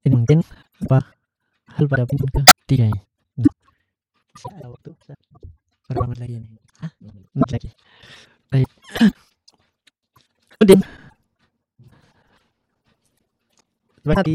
Ini mungkin apa hal pada poin ketiga ini. Masih ada waktu berapa menit lagi ini? Menit lagi. Baik. Kemudian